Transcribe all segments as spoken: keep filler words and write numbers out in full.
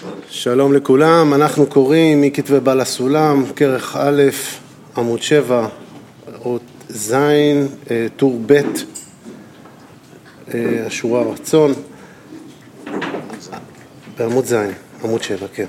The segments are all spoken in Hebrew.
שלום לכולם, אנחנו קוראים מכתבי בעל הסולם, כרך א', עמוד שבע, אות זין, טור ב', השורה רצון, בעמוד זין, עמוד שבע, כן.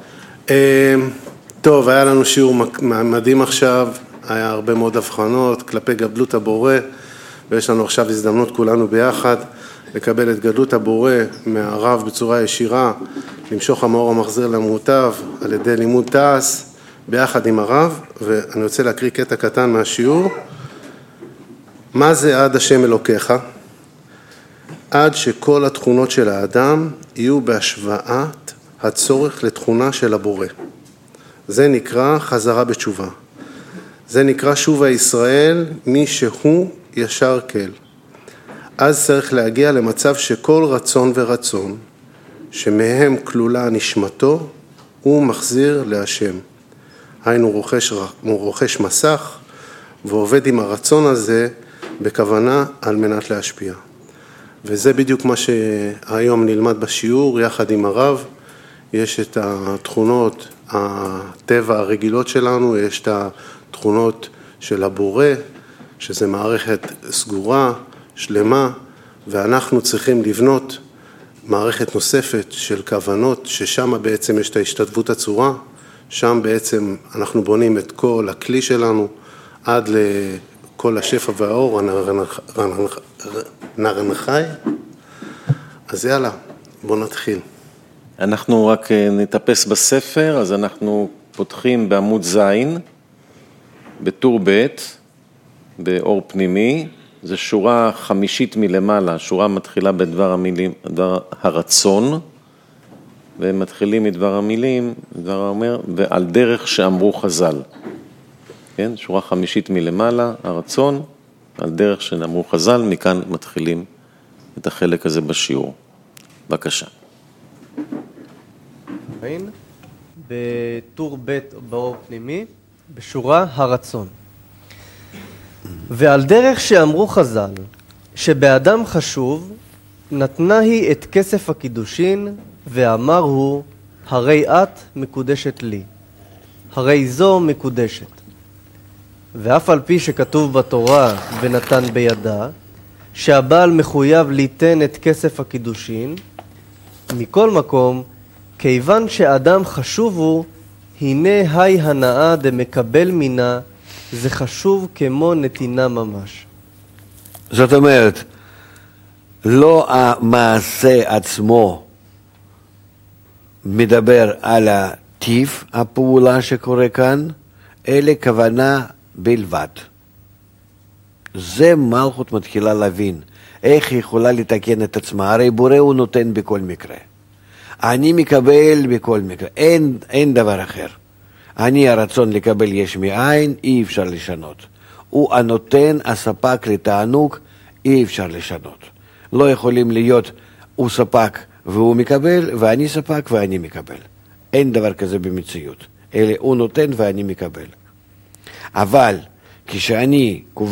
טוב, היה לנו שיעור מדהים עכשיו, היה הרבה מאוד הבחנות כלפי גדלות הבורא, ויש לנו עכשיו הזדמנות כולנו ביחד לקבל את גדלות הבורא מהרב בצורה ישירה, למשוך המאור המחזיר למוטב על ידי לימוד תעש ביחד עם הרב. ואני רוצה להקריא קטע קטן מהשיעור. מה זה עד השם אלוקיך? עד שכל התכונות של האדם יהיו בהשוואת הצורך לתכונה של הבורא. זה נקרא חזרה בתשובה. זה נקרא שובה ישראל, מי שהוא ישר כל. אז צריך להגיע למצב שכל רצון ורצון שמהם כלולה נשמתו הוא מחזיר להשם. היינו רוכש, הוא רוכש מסך ועובד עם הרצון הזה בכוונה על מנת להשפיע. וזה בדיוק מה שהיום נלמד בשיעור יחד עם הרב. יש את התכונות הטבע הרגילות שלנו, יש את התכונות של הבורא, שזה מערכת סגורה, שלמה, ואנחנו צריכים לבנות מערכת נוספת של כוונות, ששם בעצם יש את ההשתתפות הצורה, שם בעצם אנחנו בונים את כל הכלי שלנו, עד לכל השפע והאור, הנרנחי. אז יאללה, בואו נתחיל. אנחנו רק נתאפס בספר, אז אנחנו פותחים בעמוד זין, בטור ב', באור פנימי, זה שורה חמישית מלמעלה, שורה מתחילה בדבר המילים, דבר הרצון, ומתחילים מדבר המילים, דבר האומר, ועל דרך שאמרו חז"ל. כן, שורה חמישית מלמעלה, הרצון, על דרך שאמרו חז"ל, מכאן מתחילים את החלק הזה בשיעור. בבקשה. בטור ב' באור פנימי, בשורה הרצון. ועל דרך שאמרו חז"ל, שבאדם חשוב, נתנה היא את כסף הקידושין, ואמר הוא, הרי את מקודשת לי, הרי זו מקודשת. ואף על פי שכתוב בתורה ונתן בידה, שהבעל מחויב ליתן את כסף הקידושין, מכל מקום, כיוון שאדם חשוב הוא, הנה היי הנאה דמקבל מינה, זה חשוב כמו נתינה ממש. זאת אומרת, לא המעשה עצמו מדבר על הטיב הפעולה שקורה כאן, אלא כוונה בלבד. זה מלכות מתחילה להבין, איך היא יכולה לתקן את עצמה, הרי בורא הוא נותן בכל מקרה. אני מקבל בכל מקרה, אין, אין דבר אחר. אני הרצון לקבל יש מאין, אי אפשר לשנות. הוא הנותן, הספק לתענוג, אי אפשר לשנות. לא יכולים להיות, הוא ספק והוא מקבל, ואני ספק ואני מקבל. אין דבר כזה במציאות. אלא הוא נותן ואני מקבל. אבל כשאני